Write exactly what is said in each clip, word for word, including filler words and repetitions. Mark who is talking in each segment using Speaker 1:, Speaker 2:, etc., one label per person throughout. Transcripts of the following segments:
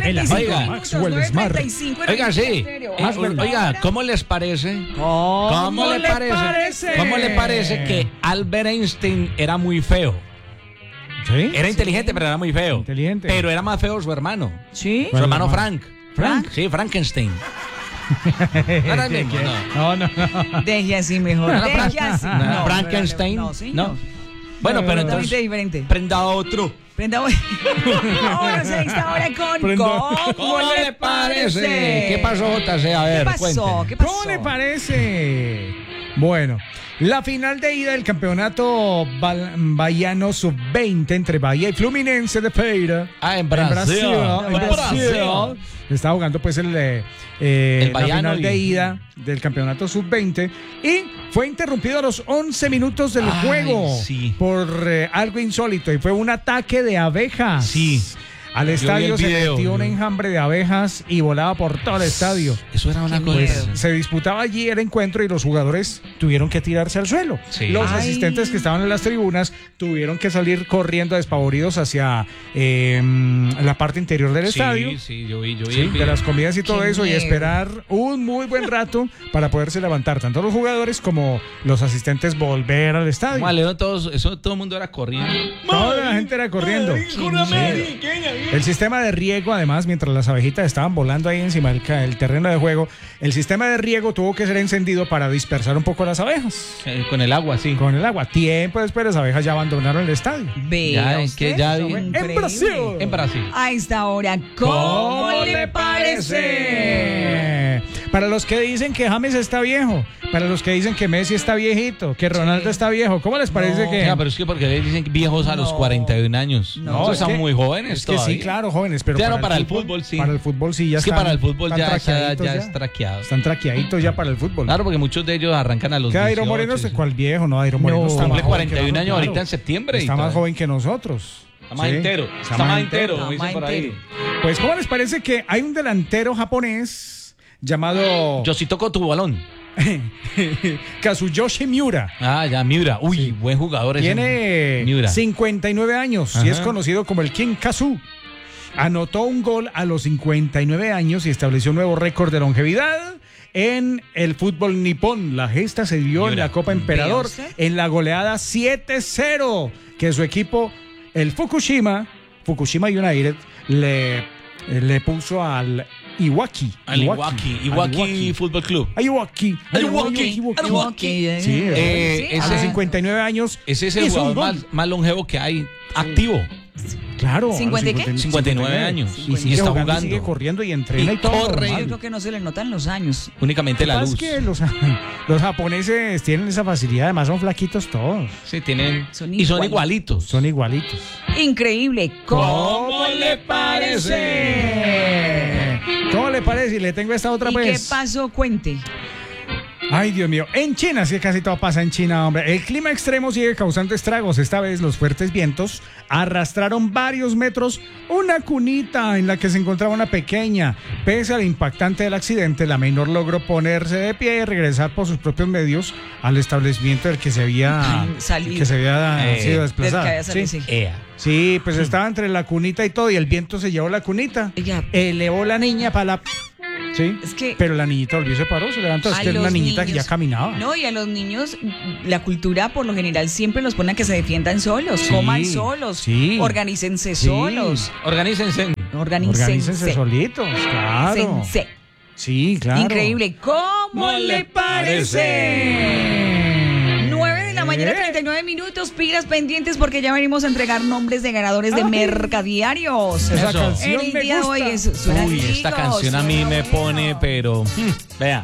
Speaker 1: El amigo Maxwell Smart.
Speaker 2: Oiga, sí. Eh, oiga, ¿cómo les parece?
Speaker 1: ¿Cómo,
Speaker 2: ¿Cómo le parece?
Speaker 1: parece?
Speaker 2: ¿Cómo le parece que Albert Einstein era muy feo?
Speaker 1: ¿Sí?
Speaker 2: Era inteligente, pero era muy feo.
Speaker 1: Inteligente.
Speaker 2: Pero era más feo su hermano.
Speaker 3: ¿Sí?
Speaker 2: Su hermano Frank.
Speaker 3: ¿Frank?
Speaker 2: Sí, Frankenstein. No era el mismo,
Speaker 1: No,
Speaker 2: no.
Speaker 1: no, no.
Speaker 3: Deje así mejor.
Speaker 2: ¿No era
Speaker 3: Deje
Speaker 2: Frank-
Speaker 3: así.
Speaker 2: no era
Speaker 3: No,
Speaker 2: Frankenstein?
Speaker 3: No, sí.
Speaker 2: No. Bueno,
Speaker 1: No,
Speaker 2: pero
Speaker 1: no, no.
Speaker 2: entonces.
Speaker 3: Totalmente diferente.
Speaker 2: Prenda otro.
Speaker 3: Prenda hoy. Ahora se está ahora con
Speaker 1: Prenda.
Speaker 3: ¿Cómo,
Speaker 2: ¿Cómo le parece? ¿Qué pasó, J C? A ver,
Speaker 3: ¿Qué pasó?
Speaker 2: cuénteme.
Speaker 3: ¿Qué pasó?
Speaker 1: ¿Cómo le parece? Bueno, la final de ida del campeonato bal- Baiano sub veinte entre Bahía y Fluminense de Feira.
Speaker 2: Ah, en Brasil.
Speaker 1: En
Speaker 2: En
Speaker 1: Brasil.
Speaker 2: Brasil.
Speaker 1: Está jugando pues el, eh, eh,
Speaker 2: El
Speaker 1: la
Speaker 2: Baiano
Speaker 1: final de
Speaker 2: y-
Speaker 1: ida del campeonato sub veinte y fue interrumpido a los once minutos del
Speaker 2: Ay,
Speaker 1: juego
Speaker 2: sí.
Speaker 1: por eh, algo insólito y fue un ataque de abejas.
Speaker 2: Sí.
Speaker 1: Al
Speaker 2: Yo vi
Speaker 1: estadio
Speaker 2: el
Speaker 1: se
Speaker 2: video.
Speaker 1: metió un enjambre de abejas y volaba por todo el estadio.
Speaker 2: Eso era una
Speaker 3: Qué
Speaker 2: cosa.
Speaker 3: miedo.
Speaker 1: Se disputaba allí el encuentro y los jugadores tuvieron que tirarse al suelo.
Speaker 2: Sí.
Speaker 1: Los
Speaker 3: Ay.
Speaker 1: asistentes que estaban en las tribunas tuvieron que salir corriendo despavoridos hacia eh, la parte interior del estadio.
Speaker 2: Sí, sí, yo vi, yo vi.
Speaker 1: Sí,
Speaker 2: el
Speaker 1: de
Speaker 2: video.
Speaker 1: las comidas y todo
Speaker 3: Qué
Speaker 1: eso y
Speaker 3: miedo.
Speaker 1: esperar un muy buen rato para poderse levantar tanto los jugadores como los asistentes volver al estadio.
Speaker 2: Vale, no, todos, eso todo el mundo era corriendo.
Speaker 1: Toda la gente era corriendo. El sistema de riego, además, mientras las abejitas estaban volando ahí encima del, ca- del terreno de juego, el sistema de riego tuvo que ser encendido para dispersar un poco las abejas.
Speaker 2: Eh, Con el agua, sí.
Speaker 1: Con el agua. Tiempo después las abejas ya abandonaron el estadio.
Speaker 3: Vea
Speaker 2: Ya, es
Speaker 3: usted,
Speaker 2: que ya
Speaker 3: eso
Speaker 2: vi-
Speaker 3: fue
Speaker 2: En
Speaker 3: increíble.
Speaker 1: Brasil.
Speaker 2: En Brasil.
Speaker 3: A esta hora, ¿cómo, le parece?
Speaker 1: Para los que dicen que James está viejo, para los que dicen que Messi está viejito, que Ronaldo
Speaker 3: Sí.
Speaker 1: está viejo, ¿cómo les parece
Speaker 3: No.
Speaker 1: que...?
Speaker 2: Ya, pero es que porque le dicen viejos a los
Speaker 3: No.
Speaker 2: cuarenta y un años.
Speaker 3: No,
Speaker 2: No,
Speaker 1: es
Speaker 2: están
Speaker 1: que-
Speaker 2: muy jóvenes
Speaker 1: Es que
Speaker 2: todavía.
Speaker 1: sí, claro, jóvenes, pero
Speaker 2: Ya no, para el fútbol, sí.
Speaker 1: Para el fútbol sí, ya
Speaker 2: Es que
Speaker 1: están-
Speaker 2: para el fútbol
Speaker 1: están
Speaker 2: ya, ya,
Speaker 1: traqueaditos
Speaker 2: ya es traqueado.
Speaker 1: Están traqueaditos ya para el fútbol.
Speaker 2: Claro, porque muchos de ellos arrancan a los
Speaker 1: ¿Qué Dairo
Speaker 2: dieciocho,
Speaker 1: Moreno?
Speaker 2: sí.
Speaker 1: ¿Cuál viejo? No, Dairo Moreno
Speaker 3: No.
Speaker 1: está más
Speaker 2: Cumple
Speaker 1: joven
Speaker 2: cuarenta y un
Speaker 1: que
Speaker 2: años
Speaker 1: nosotros,
Speaker 2: ahorita en septiembre. y
Speaker 1: Está más
Speaker 2: todo.
Speaker 1: joven que nosotros.
Speaker 2: Está más
Speaker 1: Sí,
Speaker 2: entero.
Speaker 1: está
Speaker 2: Está
Speaker 1: más
Speaker 2: más
Speaker 1: entero.
Speaker 2: entero, como
Speaker 3: Está
Speaker 2: dicen por
Speaker 3: más
Speaker 2: ahí.
Speaker 3: entero.
Speaker 1: Pues, ¿cómo les parece que hay un delantero japonés llamado
Speaker 2: Yo sí toco tu balón.
Speaker 1: Kazuyoshi Miura?
Speaker 2: Ah, ya, Miura. Uy,
Speaker 1: Sí.
Speaker 2: buen jugador ese.
Speaker 1: Tiene
Speaker 2: Miura.
Speaker 1: cincuenta y nueve años y
Speaker 2: Ajá.
Speaker 1: es conocido como el King Kazu. Anotó un gol a los cincuenta y nueve años y estableció un nuevo récord de longevidad en el fútbol nipón. La gesta se dio en
Speaker 2: Miura.
Speaker 1: la Copa Emperador
Speaker 3: ¿Ve usted?
Speaker 1: en la goleada siete cero que su equipo, el Fukushima, Fukushima United, le, le puso al Iwaki.
Speaker 2: Al Iwaki. Iwaki
Speaker 1: Al
Speaker 2: Fútbol Club.
Speaker 1: Al Iwaki.
Speaker 2: Al Iwaki.
Speaker 1: Iwaki.
Speaker 2: Al Iwaki.
Speaker 1: Sí,
Speaker 2: Eh,
Speaker 3: Sí,
Speaker 1: a
Speaker 2: ese-
Speaker 1: los
Speaker 3: ah.
Speaker 1: cincuenta y nueve años.
Speaker 2: Ese es el
Speaker 1: hizo un
Speaker 2: jugador
Speaker 1: gol.
Speaker 2: más, más longevo que hay activo.
Speaker 1: Claro. a los
Speaker 3: ¿cincuenta y qué?
Speaker 2: cincuenta y nueve años.
Speaker 1: Y sigue
Speaker 2: Y está
Speaker 1: jugando, y
Speaker 2: jugando.
Speaker 1: sigue corriendo y entrena y,
Speaker 2: Y
Speaker 1: todo.
Speaker 2: corre.
Speaker 1: normal.
Speaker 3: Yo creo que no se le notan los años.
Speaker 2: Únicamente la
Speaker 1: Lo que
Speaker 2: luz.
Speaker 1: pasa es que los, los japoneses tienen esa facilidad, además son flaquitos todos.
Speaker 2: Sí, tienen.
Speaker 3: Son
Speaker 2: y son
Speaker 3: igualitos.
Speaker 2: igualitos.
Speaker 1: Son igualitos.
Speaker 3: Increíble. ¿Cómo,
Speaker 2: ¿Cómo le
Speaker 1: parece? ¿Cómo le parece? Y le tengo esta otra
Speaker 3: ¿Y
Speaker 1: pues.
Speaker 3: qué pasó? Cuente.
Speaker 1: Ay, Dios mío. En China, es que casi todo pasa en China, hombre. El clima extremo sigue causando estragos. Esta vez los fuertes vientos arrastraron varios metros una cunita en la que se encontraba una pequeña. Pese al impactante del accidente, la menor logró ponerse de pie y regresar por sus propios medios al establecimiento del que se había,
Speaker 3: Ay, salido.
Speaker 1: que se había
Speaker 2: Eh,
Speaker 1: sido
Speaker 3: Del que
Speaker 1: desplazado.
Speaker 3: había salido,
Speaker 1: Sí.
Speaker 3: sí.
Speaker 2: Ea.
Speaker 1: Sí, pues estaba entre la cunita y todo y el viento se llevó la cunita.
Speaker 3: Oiga.
Speaker 1: Elevó la niña para la... Sí,
Speaker 3: Es que
Speaker 1: pero la niñita volvió y se paró, se levantó. Es
Speaker 3: a
Speaker 1: que era una
Speaker 3: los
Speaker 1: niñita que ya
Speaker 3: niños-
Speaker 1: caminaba.
Speaker 3: No, y a los niños, la cultura por lo general siempre los pone a que se defiendan solos,
Speaker 1: Sí,
Speaker 3: coman solos,
Speaker 1: sí.
Speaker 3: organícense
Speaker 1: Sí.
Speaker 3: solos,
Speaker 2: Organícense.
Speaker 3: organícense.
Speaker 1: Organícense solitos, claro.
Speaker 3: Sense.
Speaker 1: Sí, claro.
Speaker 3: Increíble. ¿Cómo
Speaker 2: ¿Cómo
Speaker 3: le
Speaker 2: le
Speaker 3: parece? nueve de la mañana,
Speaker 1: Eh.
Speaker 3: treinta y nueve minutos. Pilas pendientes porque ya venimos a entregar nombres de ganadores de
Speaker 1: Ay.
Speaker 3: mercadiarios.
Speaker 1: Esa
Speaker 2: Eso.
Speaker 1: canción
Speaker 3: En el
Speaker 1: me
Speaker 3: día de hoy
Speaker 1: gusta.
Speaker 3: es, suena
Speaker 2: Uy, esta
Speaker 3: rico,
Speaker 2: canción a mí
Speaker 3: suena
Speaker 2: me
Speaker 3: bueno.
Speaker 2: pone, pero. mm, Vea.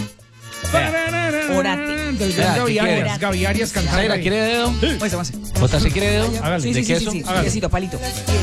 Speaker 3: Orati.
Speaker 1: Del
Speaker 2: Vea, ¿qué
Speaker 1: Gaby
Speaker 2: quiere?
Speaker 1: Arias, Gaby Arias cantando.
Speaker 2: Zaira,
Speaker 1: ahí.
Speaker 2: ¿quiere dedo?
Speaker 3: Pues, vamos.
Speaker 2: ¿J C quiere dedo?
Speaker 1: Hágale.
Speaker 3: Sí,
Speaker 2: ¿De
Speaker 3: sí, sí,
Speaker 2: queso?
Speaker 3: sí, sí,
Speaker 1: Hágale.
Speaker 3: quesito, palito.